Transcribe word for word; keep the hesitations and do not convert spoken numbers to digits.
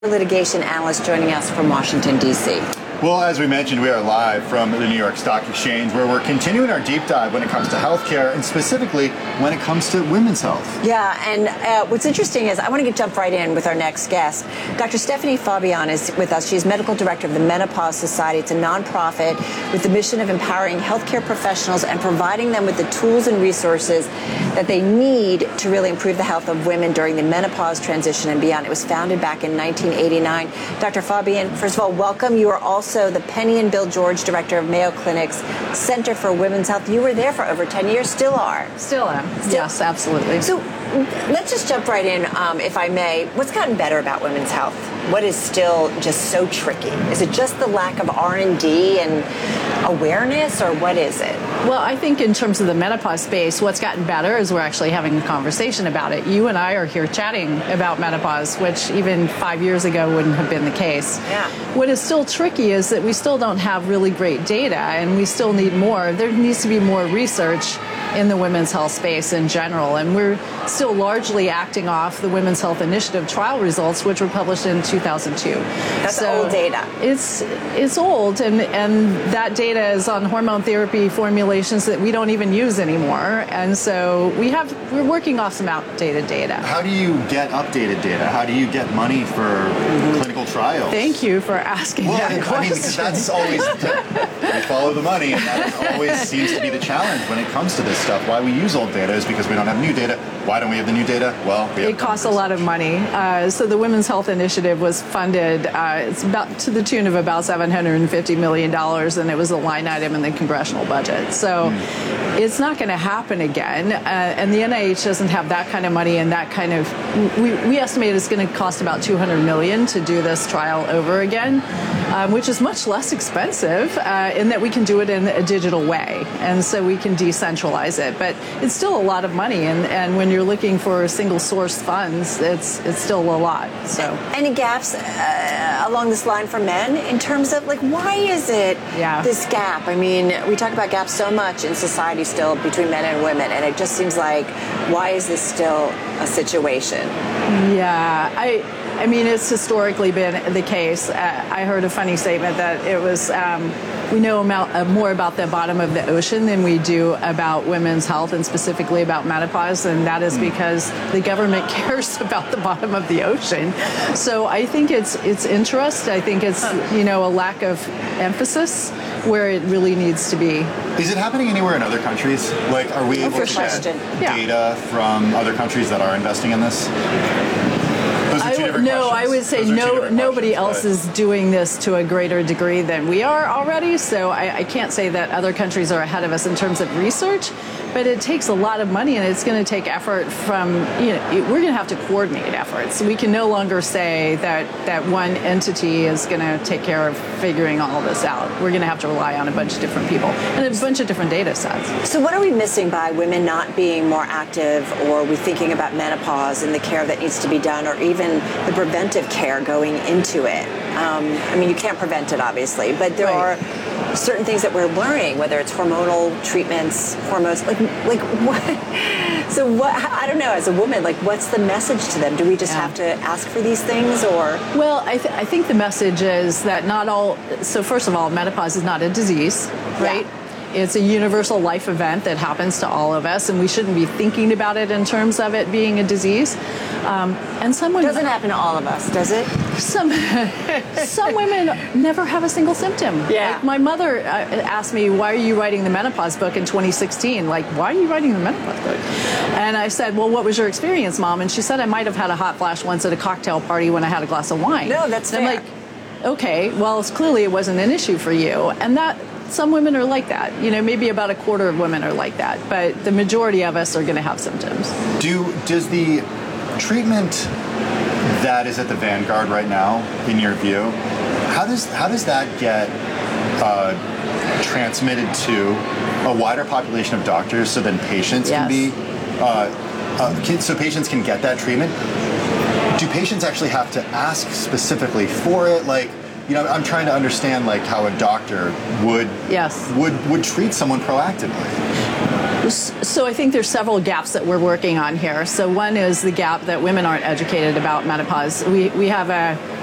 Litigation analyst joining us from Washington, D C Well, as we mentioned, we are live from the New York Stock Exchange, where we're continuing our deep dive when it comes to healthcare, and specifically when it comes to women's health. Yeah, and uh, what's interesting is I want to get jump right in with our next guest. Doctor Stephanie Fabian is with us. She's medical director of the Menopause Society. It's a nonprofit with the mission of empowering healthcare professionals and providing them with the tools and resources that they need to really improve the health of women during the menopause transition and beyond. It was founded back in nineteen eighty-nine. Doctor Fabian, first of all, welcome. You are also the Penny and Bill George director of Mayo Clinic's Center for Women's Health. You were there for over ten years, still are. Still am. Still. Yes, absolutely. So let's just jump right in, um, if I may. What's gotten better about women's health? What is still just so tricky? Is it just the lack of R and D and awareness, or what is it? Well, I think in terms of the menopause space, what's gotten better is we're actually having a conversation about it. You and I are here chatting about menopause, which even five years ago wouldn't have been the case. Yeah. What is still tricky is that we still don't have really great data, and we still need more. There needs to be more research in the women's health space in general, and we're still largely acting off the Women's Health Initiative trial results, which were published in two thousand two. That's so old data. It's it's old, and, and that data is on hormone therapy formulations that we don't even use anymore, and so we have we're working off some outdated data. How do you get updated data? How do you get money for mm-hmm. clinical trials? Thank you for asking well, that I question. mean, because that's always we follow the money, and that always seems to be the challenge when it comes to this stuff. Why we use old data is because we don't have new data. Why don't we have the new data? Well, we have it costs numbers. a lot of money. Uh, so the Women's Health Initiative was funded. Uh, it's about to the tune of about seven hundred fifty million dollars, and it was a line item in the congressional budget. So mm. it's not going to happen again. Uh, and the N I H doesn't have that kind of money and that kind of. We, we estimate it's going to cost about two hundred million dollars to do this trial over again, um, which is much less expensive uh, in that we can do it in a digital way, and so we can decentralize it. But it's still a lot of money, and, and when you're looking for single source funds, it's it's still a lot. So any gaps uh, along this line for men in terms of, like, why is it yeah. this gap? I mean, we talk about gaps so much in society still between men and women, and it just seems like, why is this still a situation? Yeah, I. I mean, it's historically been the case. Uh, I heard a funny statement that it was, um, we know about, uh, more about the bottom of the ocean than we do about women's health, and specifically about menopause, and that is because the government cares about the bottom of the ocean. So I think it's it's interest. I think it's, you know, a lack of emphasis where it really needs to be. Is it happening anywhere in other countries? Like, are we able oh, to get yeah. data from other countries that are investing in this? I, no, I would say no. Nobody else is doing this to a greater degree than we are already. So I, I can't say that other countries are ahead of us in terms of research, but it takes a lot of money, and it's going to take effort from, you know, we're going to have to coordinate efforts. We can no longer say that, that one entity is going to take care of figuring all this out. We're going to have to rely on a bunch of different people and a bunch of different data sets. So what are we missing by women not being more active, or are we thinking about menopause and the care that needs to be done, or even the preventive care going into it? Um, I mean, you can't prevent it, obviously, but there right. are certain things that we're learning, whether it's hormonal treatments, hormones, like, like what? So what, I don't know, as a woman, like, what's the message to them? Do we just yeah. have to ask for these things, or? Well, I, th- I think the message is that not all, so first of all, menopause is not a disease, right? Yeah. It's a universal life event that happens to all of us, and we shouldn't be thinking about it in terms of it being a disease. Um, and some women, it doesn't happen to all of us, does it? Some some women never have a single symptom. Yeah. Like, my mother uh, asked me, "Why are you writing the menopause book in twenty sixteen? Like, why are you writing the menopause book?" And I said, "Well, what was your experience, Mom?" And she said, "I might have had a hot flash once at a cocktail party when I had a glass of wine." No, that's and fair. I'm like, okay, well, it's clearly it wasn't an issue for you, and that. Some women are like that. You know, maybe about a quarter of women are like that, but the majority of us are going to have symptoms. Do does the treatment that is at the vanguard right now, in your view, how does how does that get uh, transmitted to a wider population of doctors, so then patients yes. can be, uh, uh, can, so patients can get that treatment? Do patients actually have to ask specifically for it, like? You know, I'm trying to understand, like, how a doctor would yes. would would treat someone proactively. So I think there's several gaps that we're working on here. So one is the gap that women aren't educated about menopause. We we have a